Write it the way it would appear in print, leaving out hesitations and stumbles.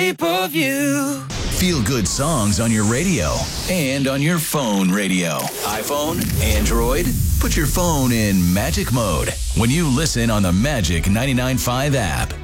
shape of you. Feel good songs on your radio and on your phone radio. iPhone, Android, put your phone in magic mode when you listen on the Magic 99.5 app.